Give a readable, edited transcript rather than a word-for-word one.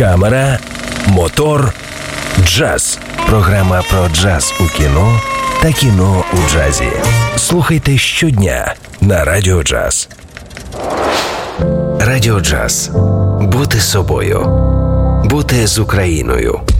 камера, мотор, джаз. Програма про джаз у кіно та кіно у джазі. Слухайте щодня на Радіо Джаз. Радіо Джаз. Бути собою. Бути з Україною.